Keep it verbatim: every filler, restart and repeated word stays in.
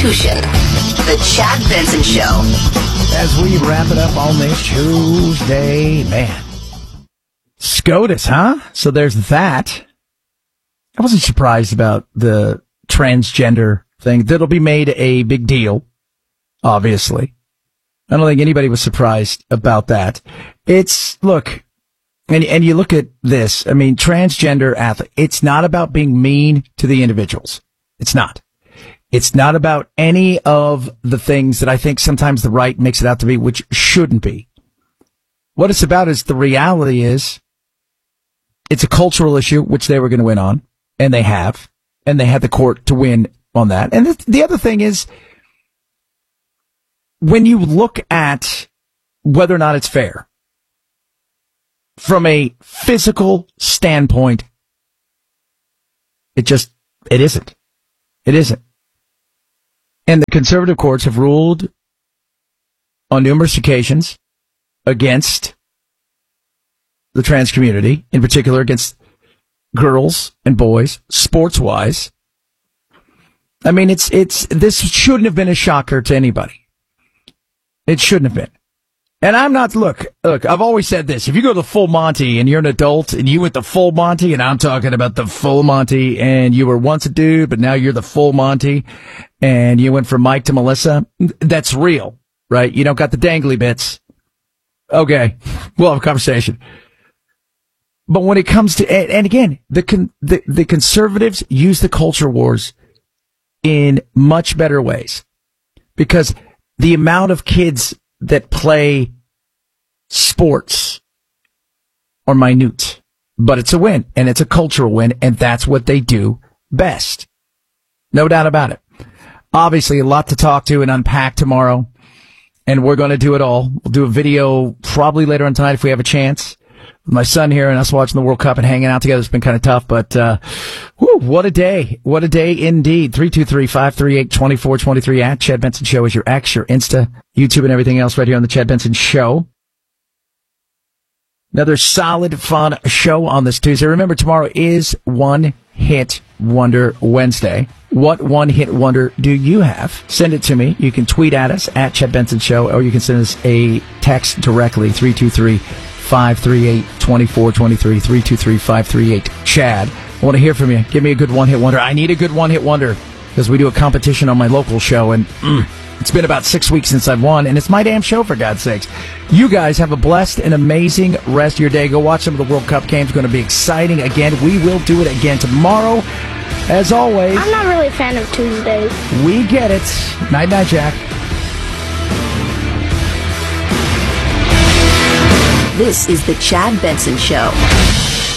Constitution. The Chad Benson Show. As we wrap it up on this Tuesday, man. SCOTUS, huh? So there's that. I wasn't surprised about the transgender thing. That'll be made a big deal, obviously. I don't think anybody was surprised about that. It's, look, and, and you look at this, I mean, transgender athlete, it's not about being mean to the individuals. It's not. It's not about any of the things that I think sometimes the right makes it out to be, which shouldn't be. What it's about is the reality is it's a cultural issue, which they were going to win on, and they have, and they had the court to win on that. And the, the other thing is, when you look at whether or not it's fair, from a physical standpoint, it just, it isn't. It isn't. And the conservative courts have ruled on numerous occasions against the trans community, in particular against girls and boys, sports-wise. I mean, it's, it's, this shouldn't have been a shocker to anybody. It shouldn't have been. And I'm not, look, look, I've always said this. If you go to the full Monty and you're an adult and you went the full Monty, and I'm talking about the full Monty, and you were once a dude, but now you're the full Monty, and you went from Mike to Melissa, that's real, right? You don't got the dangly bits. Okay, we'll have a conversation. But when it comes to, and, and again, the, con, the, the conservatives use the culture wars in much better ways, because the amount of kids that play sports are minute, but it's a win, and it's a cultural win, and that's what they do best. No doubt about it. Obviously, a lot to talk to and unpack tomorrow, and we're going to do it all. We'll do a video probably later on tonight if we have a chance. With my son here and us watching the World Cup and hanging out together, it's been kind of tough, but uh whew, what a day. What a day indeed. three two three, five three eight, two four two three at Chad Benson Show is your X, your Insta, YouTube, and everything else right here on the Chad Benson Show. Another solid, fun show on this Tuesday. Remember, tomorrow is One Hit Wonder Wednesday. What one hit wonder do you have? Send it to me. You can tweet at us at Chad Benson Show, or you can send us a text directly, three two three, five three eight, two four two three, three two three, five three eight, Chad. I want to hear from you. Give me a good one-hit wonder. I need a good one-hit wonder, because we do a competition on my local show, and mm, it's been about six weeks since I've won, and it's my damn show, for God's sakes. You guys have a blessed and amazing rest of your day. Go watch some of the World Cup games. It's going to be exciting again. We will do it again tomorrow. As always, I'm not really a fan of Tuesdays. We get it. Night-night, Jack. This is the Chad Benson Show.